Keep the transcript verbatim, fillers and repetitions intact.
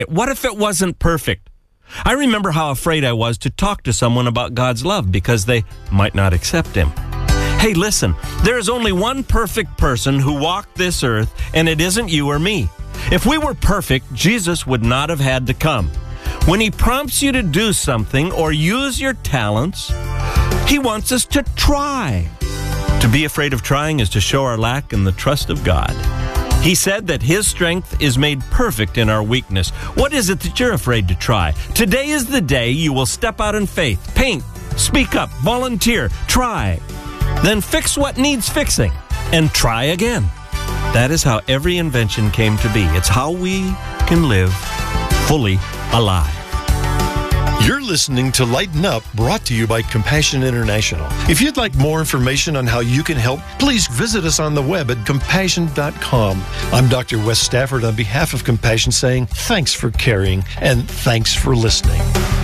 What if it wasn't perfect? I remember how afraid I was to talk to someone about God's love because they might not accept Him. Hey, listen, there is only one perfect person who walked this earth, and it isn't you or me. If we were perfect, Jesus would not have had to come. When He prompts you to do something or use your talents, He wants us to try. To be afraid of trying is to show our lack in the trust of God. He said that His strength is made perfect in our weakness. What is it that you're afraid to try? Today is the day you will step out in faith, paint, speak up, volunteer, try. Then fix what needs fixing and try again. That is how every invention came to be. It's how we can live fully alive. You're listening to Lighten Up, brought to you by Compassion International. If you'd like more information on how you can help, please visit us on the web at compassion dot com. I'm Doctor Wes Stafford on behalf of Compassion saying thanks for caring and thanks for listening.